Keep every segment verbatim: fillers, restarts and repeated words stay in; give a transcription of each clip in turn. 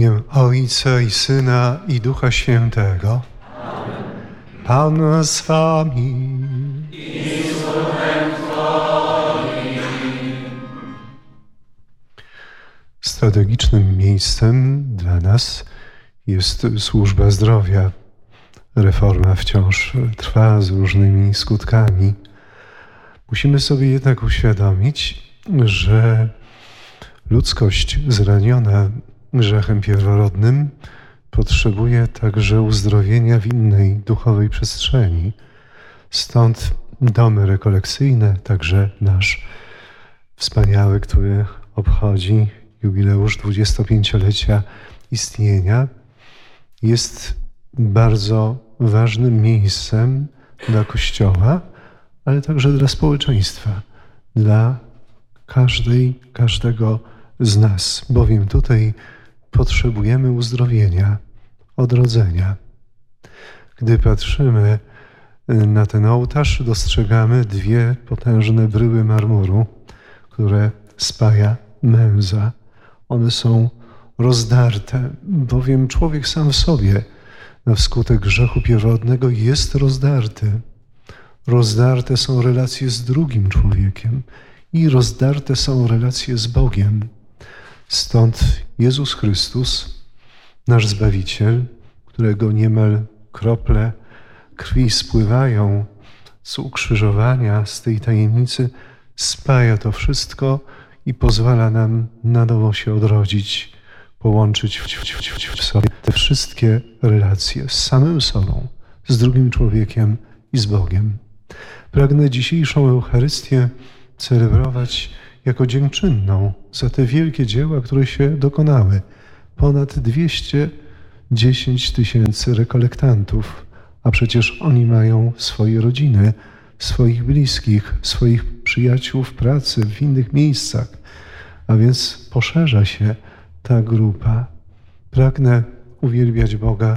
imię Ojca i Syna i Ducha Świętego. Amen. Pan z wami. I z duchem Twoim. Strategicznym miejscem dla nas jest służba zdrowia. Reforma wciąż trwa z różnymi skutkami. Musimy sobie jednak uświadomić, że ludzkość zraniona grzechem pierworodnym potrzebuje także uzdrowienia w innej duchowej przestrzeni. Stąd domy rekolekcyjne, także nasz wspaniały, który obchodzi jubileusz dwudziestopięciolecia istnienia, jest bardzo ważnym miejscem dla Kościoła, ale także dla społeczeństwa, dla każdej, każdego z nas, bowiem tutaj potrzebujemy uzdrowienia, odrodzenia. Gdy patrzymy na ten ołtarz, dostrzegamy dwie potężne bryły marmuru, które spaja męza. One są rozdarte, bowiem człowiek sam w sobie na wskutek grzechu pierworodnego jest rozdarty. Rozdarte są relacje z drugim człowiekiem i rozdarte są relacje z Bogiem. Stąd Jezus Chrystus, nasz Zbawiciel, którego niemal krople krwi spływają z ukrzyżowania, z tej tajemnicy, spaja to wszystko i pozwala nam na nowo się odrodzić, połączyć w, w, w, w sobie te wszystkie relacje z samym sobą, z drugim człowiekiem i z Bogiem. Pragnę dzisiejszą Eucharystię celebrować jako dziękczynną za te wielkie dzieła, które się dokonały. Ponad dwieście dziesięć tysięcy rekolektantów, a przecież oni mają swoje rodziny, swoich bliskich, swoich przyjaciół w pracy, w innych miejscach, a więc poszerza się ta grupa. Pragnę uwielbiać Boga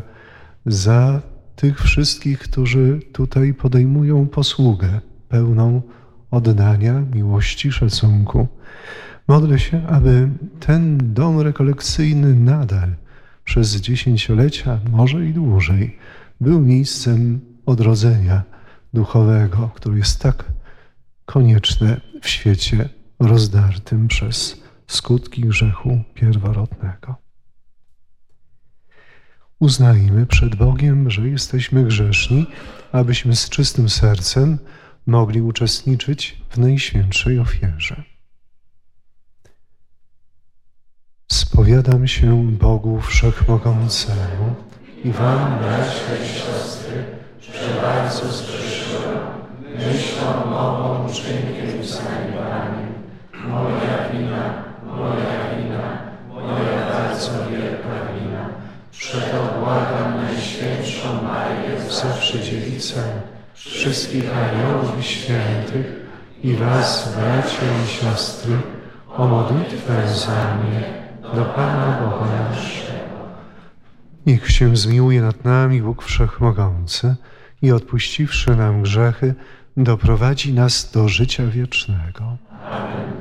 za tych wszystkich, którzy tutaj podejmują posługę pełną oddania, miłości, szacunku. Modlę się, aby ten dom rekolekcyjny nadal przez dziesięciolecia, może i dłużej, był miejscem odrodzenia duchowego, które jest tak konieczne w świecie rozdartym przez skutki grzechu pierworodnego. Uznajmy przed Bogiem, że jesteśmy grzeszni, abyśmy z czystym sercem mogli uczestniczyć w Najświętszej Ofierze. Spowiadam się Bogu Wszechmogącemu i wam, bracia i siostry, że bardzo zgrzeszyłem myślą, mową, uczynkiem i zaniedbaniem. Moja wina, moja wina, moja bardzo wielka wina. Przeto błagam Najświętszą Maryję, zawsze Dziewicę, wszystkich aniołów i świętych i was, bracia i siostry, o modlitwę za mnie do Pana Boga naszego. Niech się zmiłuje nad nami Bóg Wszechmogący i odpuściwszy nam grzechy, doprowadzi nas do życia wiecznego. Amen.